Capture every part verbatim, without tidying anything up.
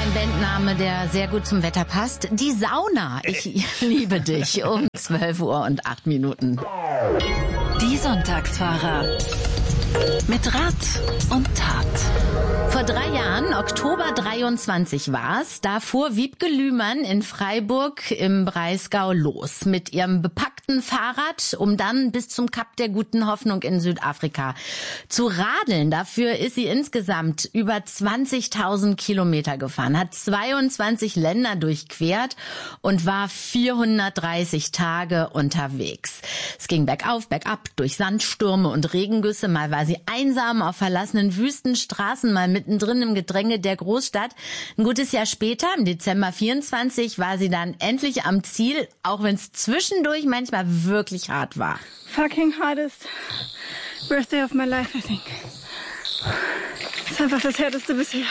Ein Bandname, der sehr gut zum Wetter passt. Die Sauna. Ich liebe dich. Um zwölf Uhr und acht Minuten. Die Sonntagsfahrer. Mit Rat und Tat. Vor drei Jahren, Oktober dreiundzwanzig war's, da fuhr Wiebke Lühmann in Freiburg im Breisgau los mit ihrem bepackten Fahrrad, um dann bis zum Kap der Guten Hoffnung in Südafrika zu radeln. Dafür ist sie insgesamt über zwanzigtausend Kilometer gefahren, hat zweiundzwanzig Länder durchquert und war vierhundertdreißig Tage unterwegs. Es ging bergauf, bergab, durch Sandstürme und Regengüsse. Mal war sie einsam auf verlassenen Wüstenstraßen, mal mittendrin im Gedränge der Großstadt. Ein gutes Jahr später, im Dezember vierundzwanzig, war sie dann endlich am Ziel, auch wenn es zwischendurch manchmal wirklich hart war. Fucking hardest birthday of my life, I think. Das ist einfach das härteste bisher.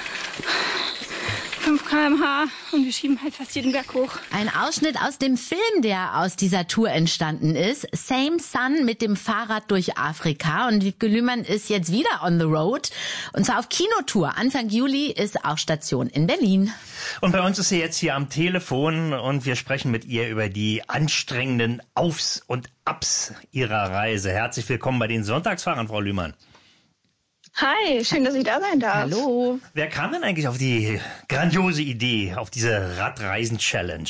fünf Kilometer pro Stunde und wir schieben halt fast jeden Berg hoch. Ein Ausschnitt aus dem Film, der aus dieser Tour entstanden ist. Same Sun mit dem Fahrrad durch Afrika. Und Wiebke Lühmann ist jetzt wieder on the road. Und zwar auf Kinotour. Anfang Juli ist auch Station in Berlin. Und bei uns ist sie jetzt hier am Telefon und wir sprechen mit ihr über die anstrengenden Aufs und Abs ihrer Reise. Herzlich willkommen bei den Sonntagsfahrern, Frau Lühmann. Hi, schön, dass ich da sein darf. Hallo. Wer kam denn eigentlich auf die grandiose Idee, auf diese Radreisen-Challenge?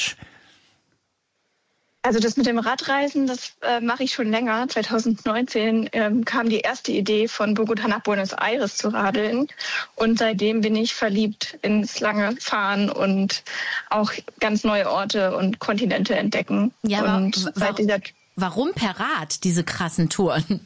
Also das mit dem Radreisen, das äh, mache ich schon länger. zwanzig neunzehn ähm, kam die erste Idee, von Bogotá nach Buenos Aires zu radeln. Und seitdem bin ich verliebt ins lange Fahren und auch ganz neue Orte und Kontinente entdecken. Ja, und aber seit dieser warum per Rad diese krassen Touren?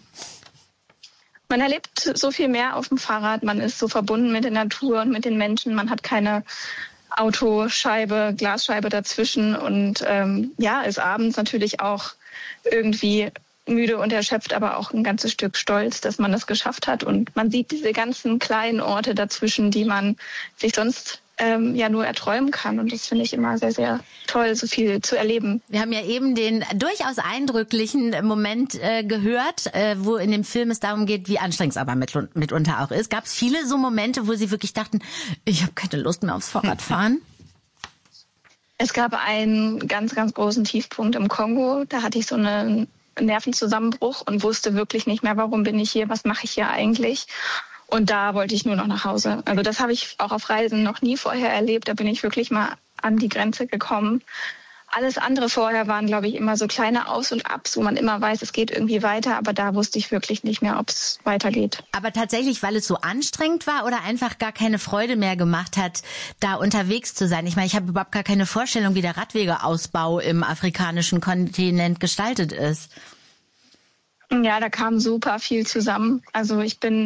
Man erlebt so viel mehr auf dem Fahrrad, man ist so verbunden mit der Natur und mit den Menschen, man hat keine Autoscheibe, Glasscheibe dazwischen und ähm, ja, ist abends natürlich auch irgendwie müde und erschöpft, aber auch ein ganzes Stück stolz, dass man das geschafft hat und man sieht diese ganzen kleinen Orte dazwischen, die man sich sonst ähm, ja nur erträumen kann und das finde ich immer sehr, sehr toll, so viel zu erleben. Wir haben ja eben den durchaus eindrücklichen Moment äh, gehört, äh, wo in dem Film es darum geht, wie anstrengend es aber mit, mitunter auch ist. Gab es viele so Momente, wo Sie wirklich dachten, ich habe keine Lust mehr aufs Fahrradfahren? Es gab einen ganz, ganz großen Tiefpunkt im Kongo. Da hatte ich so einen Nervenzusammenbruch und wusste wirklich nicht mehr, warum bin ich hier, was mache ich hier eigentlich? Und da wollte ich nur noch nach Hause. Also das habe ich auch auf Reisen noch nie vorher erlebt. Da bin ich wirklich mal an die Grenze gekommen. Alles andere vorher waren, glaube ich, immer so kleine Aus- und Abs, wo man immer weiß, es geht irgendwie weiter. Aber da wusste ich wirklich nicht mehr, ob es weitergeht. Aber tatsächlich, weil es so anstrengend war oder einfach gar keine Freude mehr gemacht hat, da unterwegs zu sein? Ich meine, ich habe überhaupt gar keine Vorstellung, wie der Radwegeausbau im afrikanischen Kontinent gestaltet ist. Ja, da kam super viel zusammen. Also ich bin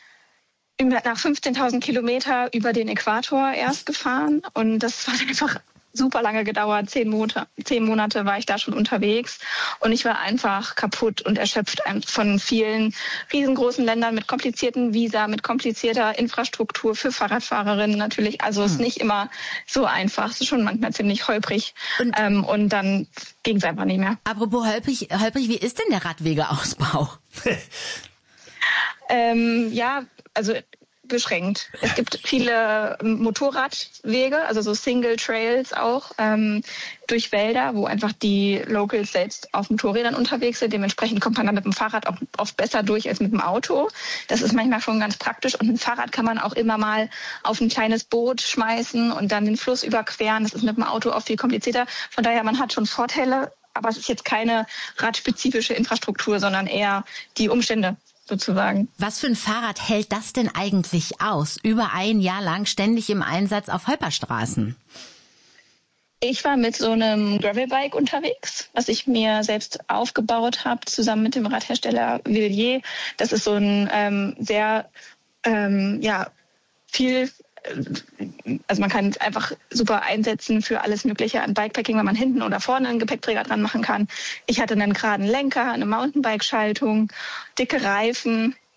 nach fünfzehntausend Kilometer über den Äquator erst gefahren und das hat einfach super lange gedauert. Zehn Monate, zehn Monate war ich da schon unterwegs und ich war einfach kaputt und erschöpft von vielen riesengroßen Ländern mit komplizierten Visa, mit komplizierter Infrastruktur für Fahrradfahrerinnen natürlich. Also es ist nicht immer so einfach, es ist schon manchmal ziemlich holprig und, ähm, und dann ging es einfach nicht mehr. Apropos holprig, holprig, wie ist denn der Radwegeausbau? ähm, ja, also beschränkt. Es gibt viele Motorradwege, also so Single Trails auch, ähm, durch Wälder, wo einfach die Locals selbst auf Motorrädern unterwegs sind. Dementsprechend kommt man dann mit dem Fahrrad auch oft besser durch als mit dem Auto. Das ist manchmal schon ganz praktisch. Und ein Fahrrad kann man auch immer mal auf ein kleines Boot schmeißen und dann den Fluss überqueren. Das ist mit dem Auto oft viel komplizierter. Von daher, man hat schon Vorteile, aber es ist jetzt keine radspezifische Infrastruktur, sondern eher die Umstände sozusagen. Was für ein Fahrrad hält das denn eigentlich aus? Über ein Jahr lang ständig im Einsatz auf Holperstraßen. Ich war mit so einem Gravelbike unterwegs, was ich mir selbst aufgebaut habe, zusammen mit dem Radhersteller Villiers. Das ist so ein ähm, sehr, ähm, ja, viel, also man kann es einfach super einsetzen für alles Mögliche an Bikepacking, wenn man hinten oder vorne einen Gepäckträger dran machen kann. Ich hatte einen geraden Lenker, eine Mountainbike-Schaltung, dicke Reifen.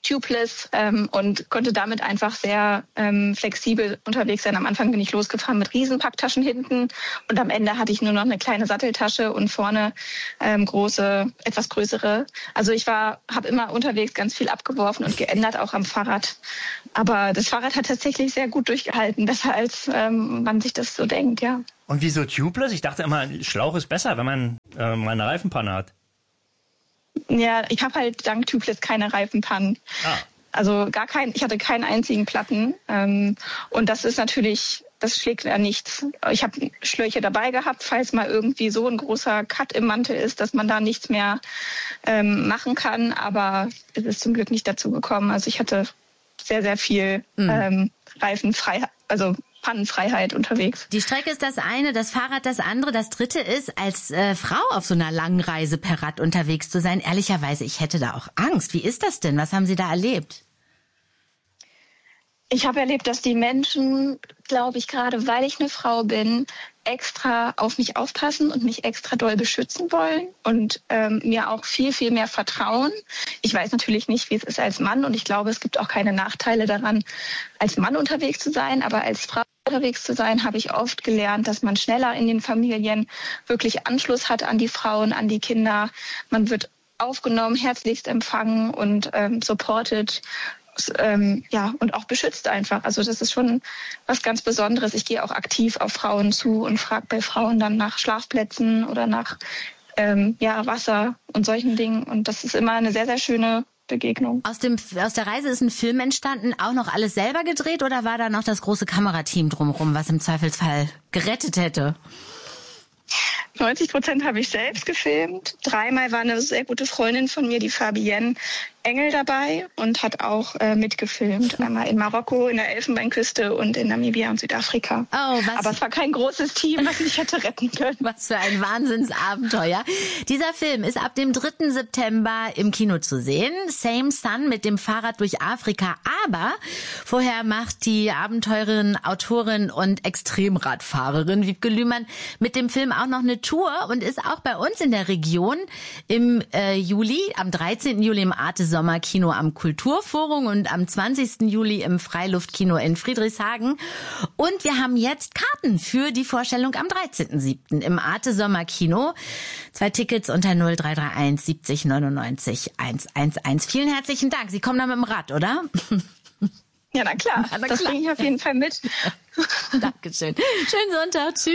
tubeless ähm, und konnte damit einfach sehr ähm, flexibel unterwegs sein. Am Anfang bin ich losgefahren mit Riesenpacktaschen hinten und am Ende hatte ich nur noch eine kleine Satteltasche und vorne ähm, große, etwas größere. Also ich war, habe immer unterwegs ganz viel abgeworfen und geändert, auch am Fahrrad. Aber das Fahrrad hat tatsächlich sehr gut durchgehalten, besser als ähm, man sich das so denkt, ja. Und wieso tubeless? Ich dachte immer, Schlauch ist besser, wenn man äh, mal eine Reifenpanne hat. Ja, ich habe halt dank Tubeless keine Reifenpannen. Ah. Also gar kein, ich hatte keinen einzigen Platten. Ähm, und das ist natürlich, das schlägt ja nichts. Ich habe Schläuche dabei gehabt, falls mal irgendwie so ein großer Cut im Mantel ist, dass man da nichts mehr ähm, machen kann. Aber es ist zum Glück nicht dazu gekommen. Also ich hatte sehr, sehr viel mhm. ähm, Reifenfreiheit, also Pannenfreiheit unterwegs. Die Strecke ist das eine, das Fahrrad das andere. Das dritte ist, als äh, Frau auf so einer langen Reise per Rad unterwegs zu sein. Ehrlicherweise, ich hätte da auch Angst. Wie ist das denn? Was haben Sie da erlebt? Ich habe erlebt, dass die Menschen, glaube ich, gerade weil ich eine Frau bin, extra auf mich aufpassen und mich extra doll beschützen wollen und ähm, mir auch viel, viel mehr vertrauen. Ich weiß natürlich nicht, wie es ist als Mann und ich glaube, es gibt auch keine Nachteile daran, als Mann unterwegs zu sein, aber als Frau unterwegs zu sein, habe ich oft gelernt, dass man schneller in den Familien wirklich Anschluss hat an die Frauen, an die Kinder. Man wird aufgenommen, herzlichst empfangen und ähm, supported. Ähm, ja, und auch beschützt einfach. Also das ist schon was ganz Besonderes. Ich gehe auch aktiv auf Frauen zu und frage bei Frauen dann nach Schlafplätzen oder nach ähm, ja, Wasser und solchen Dingen. Und das ist immer eine sehr, sehr schöne Begegnung. Aus dem, aus der Reise ist ein Film entstanden, auch noch alles selber gedreht oder war da noch das große Kamerateam drumherum, was im Zweifelsfall gerettet hätte? neunzig Prozent habe ich selbst gefilmt. Dreimal war eine sehr gute Freundin von mir, die Fabienne Engel, dabei und hat auch äh, mitgefilmt. Einmal in Marokko, in der Elfenbeinküste und in Namibia und Südafrika. Oh, was? Aber es war kein großes Team, was mich hätte retten können. Was für ein Wahnsinnsabenteuer. Dieser Film ist ab dem dritten September im Kino zu sehen. Same Sun mit dem Fahrrad durch Afrika. Aber vorher macht die Abenteurerin, Autorin und Extremradfahrerin Wiebke Lühmann mit dem Film auch noch eine Tour und ist auch bei uns in der Region im äh, Juli, am dreizehnten Juli im Arte Sommerkino am Kulturforum und am zwanzigsten Juli im Freiluftkino in Friedrichshagen. Und wir haben jetzt Karten für die Vorstellung am dreizehnten siebten im Arte Sommerkino. Zwei Tickets unter null drei drei eins siebzig neunundneunzig hundertelf. Vielen herzlichen Dank. Sie kommen da mit dem Rad, oder? Ja, na klar. Ja, na das bringe ich auf jeden Fall mit. Dankeschön. Schönen Sonntag. Tschüss.